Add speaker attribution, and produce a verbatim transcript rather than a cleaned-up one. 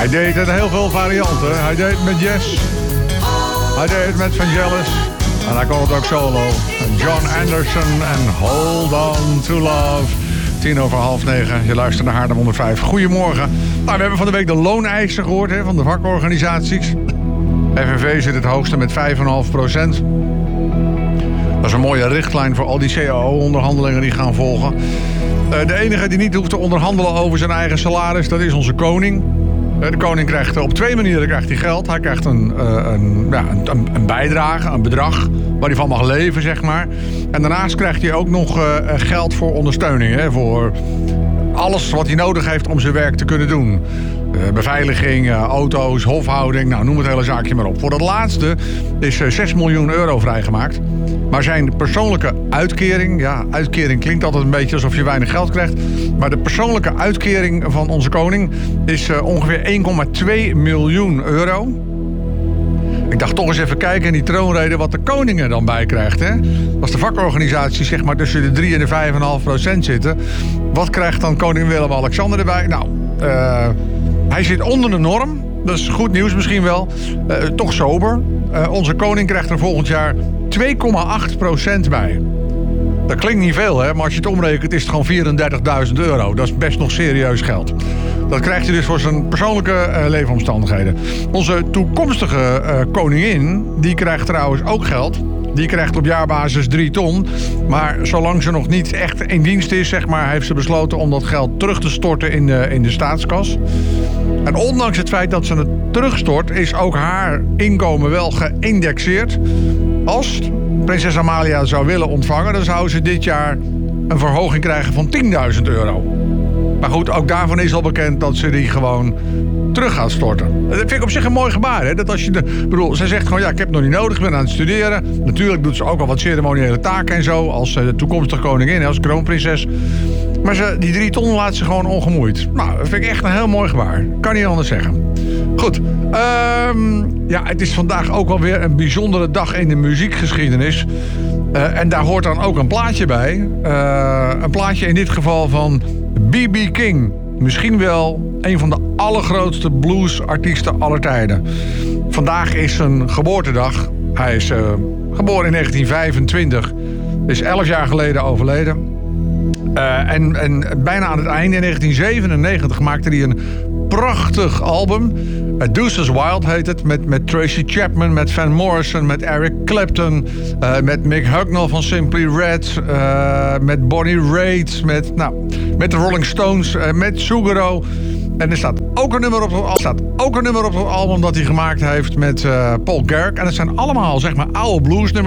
Speaker 1: Hij deed het heel veel varianten. Hij deed het met Yes. Hij deed het met Vangelis. En hij kon het ook solo. John Anderson en Hold On To Love. Tien over half negen. Je luistert naar Haarlem honderdvijf. Goedemorgen. Nou, we hebben van de week de looneisen gehoord hè, van de vakorganisaties. F N V zit het hoogste met vijf komma vijf procent. Dat is een mooie richtlijn voor al die C A O-onderhandelingen die gaan volgen. Uh, de enige die niet hoeft te onderhandelen over zijn eigen salaris, dat is onze koning. Uh, de koning krijgt op twee manieren krijgt hij geld. Hij krijgt een, uh, een, ja, een, een bijdrage, een bedrag waar hij van mag leven, zeg maar. En daarnaast krijgt hij ook nog uh, geld voor ondersteuning. Hè, voor alles wat hij nodig heeft om zijn werk te kunnen doen. Uh, beveiliging, uh, auto's, hofhouding, nou noem het hele zaakje maar op. Voor dat laatste is uh, zes miljoen euro vrijgemaakt. Maar zijn persoonlijke uitkering, ja, uitkering klinkt altijd een beetje alsof je weinig geld krijgt. Maar de persoonlijke uitkering van onze koning is uh, ongeveer één komma twee miljoen euro. Ik dacht toch eens even kijken in die troonrede wat de koning er dan bij krijgt. Hè? Als de vakorganisaties zeg maar tussen de drie en de vijf komma vijf procent zitten. Wat krijgt dan koning Willem-Alexander erbij? Nou, uh, hij zit onder de norm. Dat is goed nieuws misschien wel. Uh, toch sober. Uh, onze koning krijgt er volgend jaar twee komma acht procent bij. Dat klinkt niet veel, hè? Maar als je het omrekent is het gewoon vierendertigduizend euro. Dat is best nog serieus geld. Dat krijgt hij dus voor zijn persoonlijke uh, leefomstandigheden. Onze toekomstige uh, koningin, die krijgt trouwens ook geld. Die krijgt op jaarbasis drie ton. Maar zolang ze nog niet echt in dienst is, zeg maar, heeft ze besloten om dat geld terug te storten in de, in de staatskas. En ondanks het feit dat ze het terugstort, is ook haar inkomen wel geïndexeerd. Als prinses Amalia zou willen ontvangen, dan zou ze dit jaar een verhoging krijgen van tienduizend euro. Maar goed, ook daarvan is al bekend dat ze die gewoon terug gaat storten. Dat vind ik op zich een mooi gebaar. Hè? Dat als je de, bedoel, zij zegt gewoon, ja, ik heb het nog niet nodig, ik ben aan het studeren. Natuurlijk doet ze ook al wat ceremoniële taken en zo, als de toekomstige koningin, als kroonprinses. Maar ze, die drie ton laat ze gewoon ongemoeid. Nou, dat vind ik echt een heel mooi gebaar. Kan niet anders zeggen. Goed. Um, ja, het is vandaag ook wel weer een bijzondere dag in de muziekgeschiedenis. Uh, en daar hoort dan ook een plaatje bij. Uh, een plaatje in dit geval van B B King. Misschien wel een van de allergrootste bluesartiesten aller tijden. Vandaag is zijn geboortedag. Hij is uh, geboren in negentien vijfentwintig. Is elf jaar geleden overleden. Uh, en, en bijna aan het einde, in negentien zevenennegentig, maakte hij een prachtig album. Uh, Deuces Wild heet het. Met, met Tracy Chapman, met Van Morrison, met Eric Clapton. Uh, met Mick Hucknall van Simply Red. Uh, met Bonnie Raitt. Met, nou, met de Rolling Stones. Uh, met Sugaro. En er staat ook een nummer op het, er staat ook een nummer op het album dat hij gemaakt heeft met uh, Paul Garrick. En het zijn allemaal, zeg maar, oude bluesnummers.